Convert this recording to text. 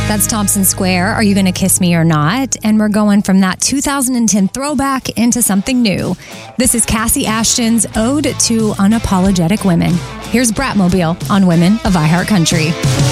That's Thompson Square, Are You Gonna Kiss Me or Not? And we're going from that 2010 throwback into something new. This is Cassie Ashton's Ode to Unapologetic Women. Here's Bratmobile on Women of iHeartCountry.